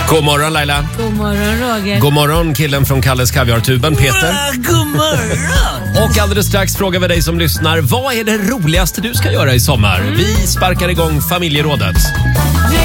God morgon Laila. God morgon Roger. God morgon killen från Kalles Kaviartuben, Peter. God morgon. Och alldeles strax frågar vi dig som lyssnar, vad är det roligaste du ska göra i sommar? Vi sparkar igång familjerådet.